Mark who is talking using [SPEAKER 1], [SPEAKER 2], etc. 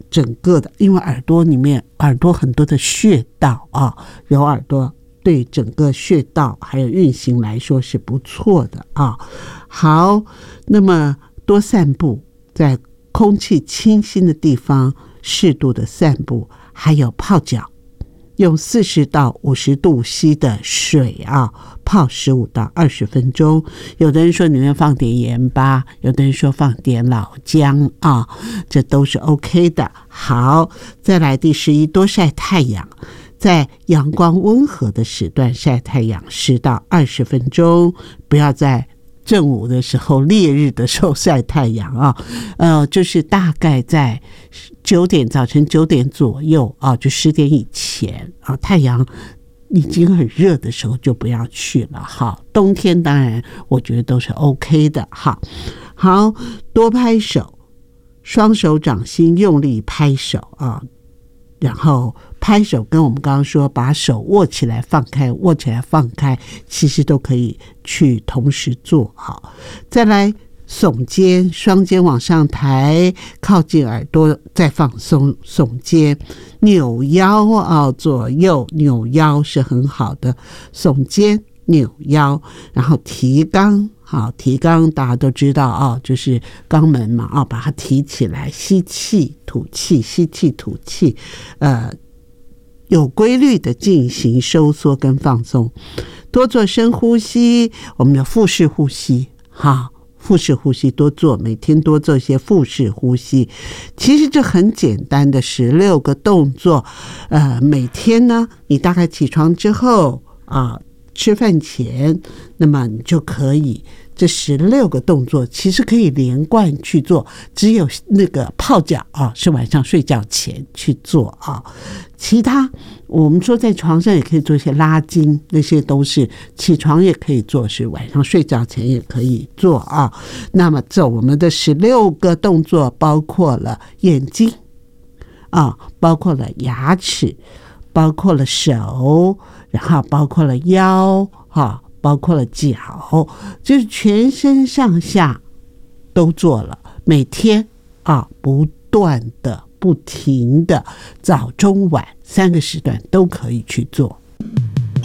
[SPEAKER 1] 整个的，因为耳朵里面很多的穴道啊，有耳朵对整个穴道还有运行来说是不错的啊。好，那么多散步，在空气清新的地方适度的散步，还有泡脚，用40到50度 C 的水啊泡15到20分钟。有的人说里面放点盐巴，有的人说放点老姜啊，这都是 OK 的。好，再来第11，多晒太阳，在阳光温和的时段晒太阳10到20分钟，不要在正午的时候烈日的时候晒太阳啊，就是大概在早晨9点左右啊，就10点以前啊，太阳已经很热的时候就不要去了。好，冬天当然我觉得都是 OK 的。好，多拍手，双手掌心用力拍手啊，然后拍手跟我们刚刚说把手握起来放开，握起来放开，其实都可以去同时做。好，再来耸肩，双肩往上抬，靠近耳朵，再放松耸肩，扭腰啊，左右扭腰是很好的，耸肩扭腰，然后提肛。好，提肛大家都知道啊，就是肛门嘛啊，把它提起来，吸气吐气，吸气吐气，有规律的进行收缩跟放松，多做深呼吸，我们的腹式呼吸。好，腹式呼吸多做，每天多做一些腹式呼吸。其实这很简单的16个动作，每天呢，你大概起床之后啊，吃饭前，那么你就可以这16个动作其实可以连贯去做，只有那个泡脚啊是晚上睡觉前去做啊。其他我们说在床上也可以做一些拉筋，那些都是起床也可以做，是晚上睡觉前也可以做啊。那么这我们的16个动作包括了眼睛啊，包括了牙齿，包括了手，然后包括了腰啊，包括了脚，就是全身上下都做了，每天啊不断的不停的早中晚3个时段都可以去做。